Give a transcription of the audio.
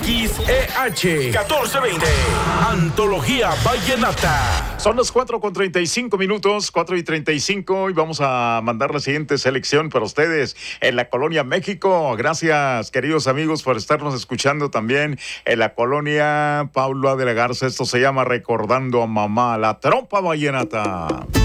XEH 1420. Antología Vallenata. Son las 4:35, 4:35, y vamos a mandar la siguiente selección para ustedes en la Colonia México. Gracias, queridos amigos, por estarnos escuchando también en la Colonia Paula de la Garza. Esto se llama Recordando a Mamá, la trompa vallenata.